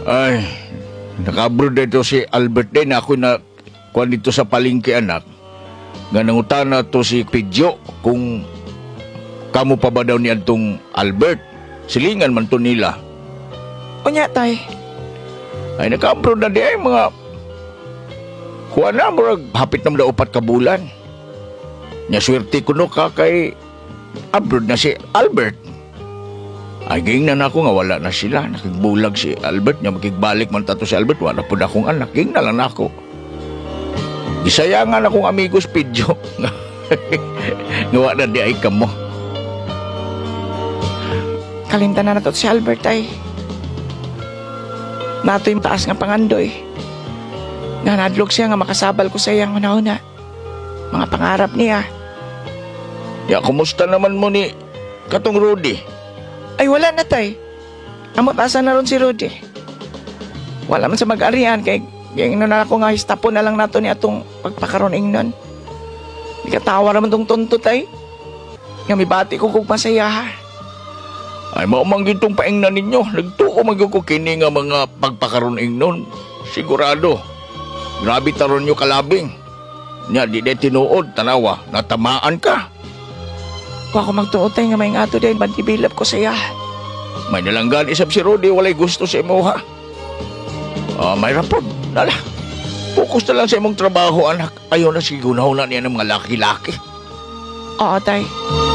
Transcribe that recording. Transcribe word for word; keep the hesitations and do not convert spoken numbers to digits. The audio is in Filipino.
Ay, nakabrood dito si Albert din. Ako na kuha dito sa palengke anak. Nga nangutana to si Pidyo kung kamo pa ba daw ni Antong Albert. Silingan man to nila. Unya, tay. Ay, nakabrood na di ay mga kuha na mo hapit na daw upat ka bulan. Nya swerte ko no ka kay abroad na si Albert. Ay, ging na ako nga wala na sila. Nakigbulag si Albert niya. Makigbalik man tato si Albert. Wala po na akong anak. Ging na lang ako. Gisayangan akong amigos Pidyo. Ngawa na di ay kamo. Kalimtan na nato si Albert, tay. Nato yung taas nga pangandoy. Nga nadlog siya nga makasabal ko sa iyang una-una. Mga pangarap niya. Ya, kumusta naman mo ni katong Rudy? Ay, wala na, tay. Amot asa na ron si Rudy. Wala man sa mag-arian kay yung na ako nga histapon na lang nato ni atong pagpakaroon ingnon. Di katawa naman tong tonto, tay. Nga may bati ko kung masaya, ha. Ay, maumang gitong paingnan ninyo. Nagtuo magyo kini nga mga pagpakaroon ingnon. Sigurado. Grabe taron nyo kalabing. Nya, di de tinuod, tanawa, natamaan ka. Kung ako magtuot, tay, nga may ngato din, bantibilap ko saya. May nalanggan isab si Rudy, walay gusto sa imo, ha. Ah, may rapod. Nala, focus na lang sa imong trabaho, anak. Ayaw na sigunaw na niya ng mga laki-laki. Oo, tay.